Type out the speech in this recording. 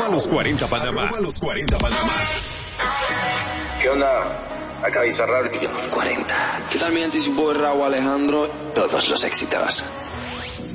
los 40 Panamá. ¿Qué onda? Acá Bizarrap. 40. ¿Qué tal, mi gente? Soy Raúl Alejandro. Todos los éxitos.